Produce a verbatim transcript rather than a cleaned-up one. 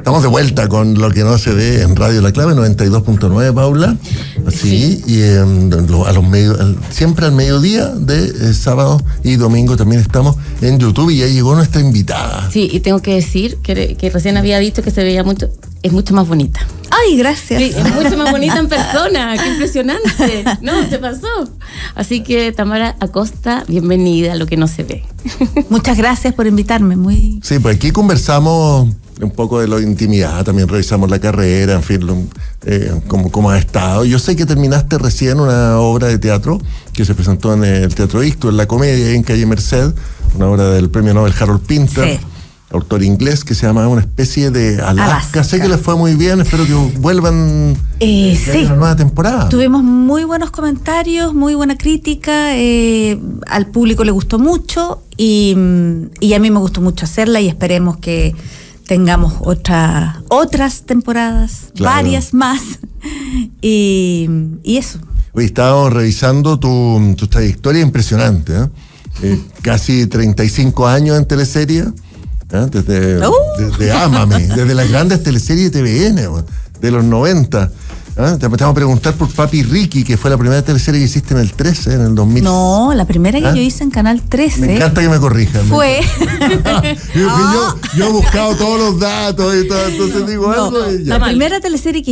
Estamos de vuelta con Lo que no se ve en Radio La Clave, noventa y dos punto nueve, Paula. Así, sí. Y eh, a los medio, siempre al mediodía de eh, sábado y domingo también estamos en YouTube y ya llegó nuestra invitada. Sí, y tengo que decir que, que recién había dicho que se veía mucho, es mucho más bonita. Ay, gracias. Sí, es mucho más bonita en persona, qué impresionante. No, se pasó. Así que Tamara Acosta, bienvenida a Lo que no se ve. Muchas gracias por invitarme, muy... Sí, pues aquí conversamos un poco de la intimidad, también revisamos la carrera, en fin, lo, eh, cómo, cómo ha estado. Yo sé que terminaste recién una obra de teatro que se presentó en el Teatro Ixto, en La Comedia, en Calle Merced, una obra del premio Nobel Harold Pinter. Sí. Autor inglés, que se llama Una especie de Alaska. Alaska. Sé que les fue muy bien, espero que vuelvan eh, sí. una nueva temporada. Tuvimos muy buenos comentarios, muy buena crítica, eh, al público le gustó mucho y, y a mí me gustó mucho hacerla y esperemos que tengamos otra, otras temporadas, claro. varias más y, y eso. Hoy estábamos revisando tu, tu trayectoria impresionante, ¿eh? Eh, casi treinta y cinco años en teleserie. ¿Eh? Desde, uh. desde Ámame, desde las grandes teleseries de T V N, de los noventa. ¿Eh? Te vamos a preguntar por Papi Ricky, que fue la primera teleserie que hiciste en el trece, en el dos mil. No, la primera que ¿Eh? yo hice en Canal trece. Me encanta que me corrijan. Fue. yo, yo, yo he buscado todos los datos y todo, entonces digo no, algo. Y ya. La primera teleserie que